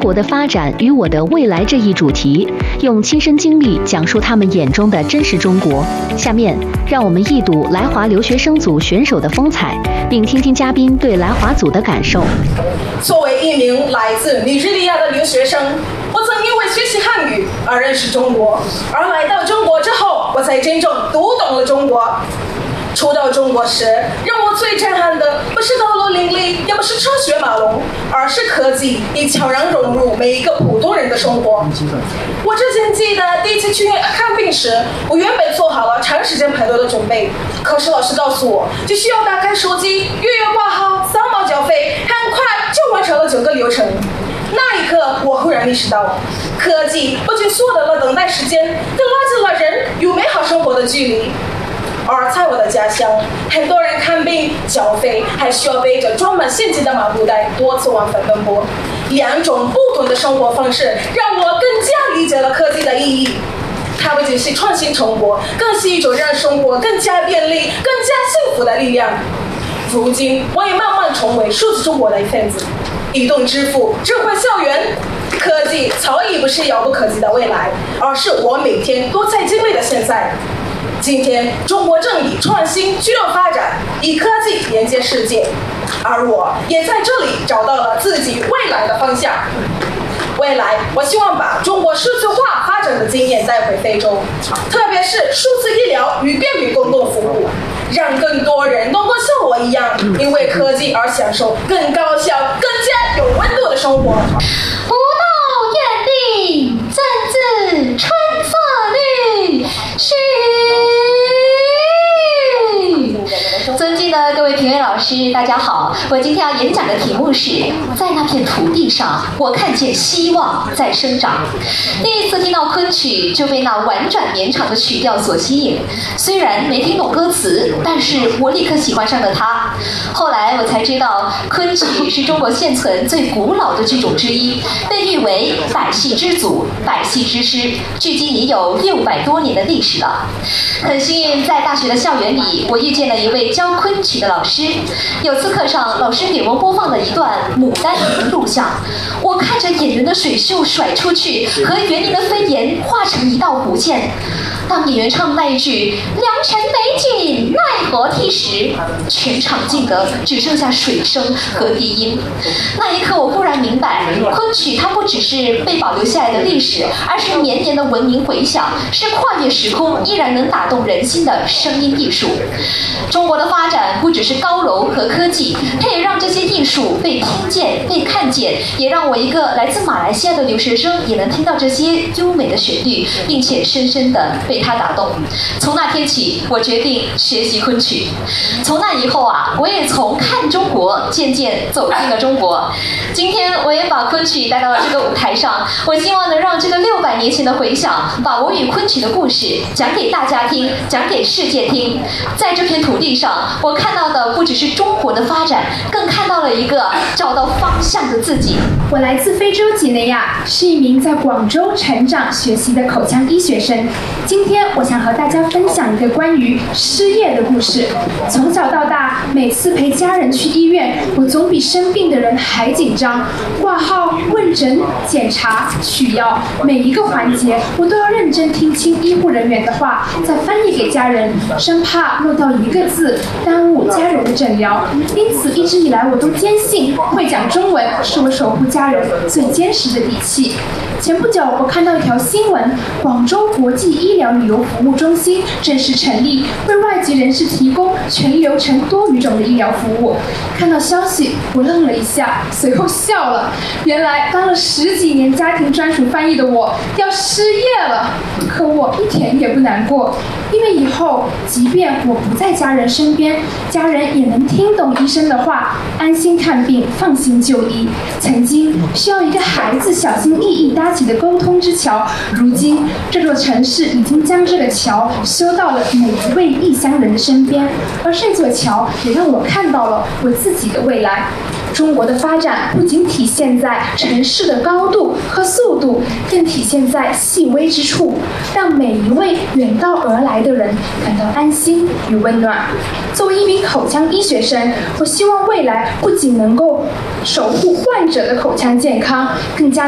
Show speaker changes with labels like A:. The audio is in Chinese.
A: 国的发展与我的未来这一主题，用亲身经历讲述他们眼中的真实中国。下面，让我们一睹来华留学生组选手的风采，并听听嘉宾对来华组的感受。
B: 作为一名来自尼日利亚的留学生，我曾因为学习汉语而认识中国，而来到中国之后，我才真正读懂了中国。初到中国时，让我最震撼的不是道路林立，也不是车水马龙，而是科技已悄然融入每一个普通人的生活。我之前记得第一次去看病时，我原本做好了长时间排队的准备，可是老师告诉我，只需要打开手机，预约挂号，扫码缴费，很快就完成了整个流程。那一刻，我忽然意识到，科技不仅缩短了等待时间，更拉近了人与美好生活的距离。而在我的家乡，很多人看病缴费还需要背着装满现金的麻布袋多次往返奔波。两种不同的生活方式让我更加理解了科技的意义。它不仅是创新成果，更是一种让生活更加便利、更加幸福的力量。如今，我也慢慢成为数字中国的一份子。移动支付、智慧校园，科技早已不是遥不可及的未来，而是我每天都在经历的现在。今天，中国正以创新驱动发展，以科技连接世界，而我也在这里找到了自己未来的方向。未来，我希望把中国数字化发展的经验带回非洲，特别是数字医疗与便民公共服务，让更多人能够像我一样，因为科技而享受更高效、更加有温度的生活。
C: 不到院定，正自春色绿，尊敬的各位评委老师，大家好！我今天要演讲的题目是在那片土地上，我看见希望在生长。第一次听到昆曲，就被那婉转绵长的曲调所吸引。虽然没听懂歌词，但是我立刻喜欢上了它。后来我才知道，昆曲是中国现存最古老的剧种之一，被誉为百戏之祖、百戏之师，距今已有600多年的历史了。很幸运，在大学的校园里，我遇见了一位教昆曲的老师。有次课上，老师给我们播放了一段《牡丹亭》的录像，我看着演员的水袖甩出去，和园林的飞檐化成一道弧线。当演员唱那一句“良辰美景奈何替”时，全场静得只剩下水声和低音。那一刻，我忽然明白，昆曲它不只是被保留下来的历史，而是年年的文明回响，是跨越时空依然能打动人心的声音艺术。中国的发展不只是高楼和科技，它也让这些艺术被听见、被看见，也让我一个来自马来西亚的留学生也能听到这些优美的旋律，并且深深地被它打动。从那天起，我决定学习昆曲。从那以后啊，我也从看中国渐渐走进了中国。今天我也把昆曲带到了这个舞台上，我希望能让这个600年前的回响，把我与昆曲的故事讲给大家听，讲给世界听。在这片土地上，我看到的不只是中国的发展，更看到了一个找到方向的自己。
D: 我来自非洲几内亚，是一名在广州成长学习的口腔医学生。今天我想和大家分享一个关于失业的故事。从小到大，每次陪家人去医院，我总比生病的人还紧张。挂号、问诊、检查、取药，每一个环节我都要认真听清医护人员的话，再翻译给家人，生怕漏到一个字，耽误家人的诊疗。因此，一直以来我都坚信，会讲中文是我守护家人最坚实的底气。前不久，我看到一条新闻，广州国际医疗旅游服务中心正式成立，为外籍人士提供全流程多语种的医疗服务。看到消息，我愣了一下，随后笑了。原来当了10几年家庭专属翻译的我要失业了，可我一点也不难过，因为以后即便我不在家人身边，家人也能听懂医生的话，安心看病，放心就医。曾经需要一个孩子小心翼翼搭起的沟通之桥，如今这座城市已经将这个桥修到了每一位异乡人的身边，而这座桥也让我看到了我自己的未来。中国的发展不仅体现在城市的高度和速度，更体现在细微之处，让每一位远道而来的人感到安心与温暖。作为一名口腔医学生，我希望未来不仅能够守护患者的口腔健康，更加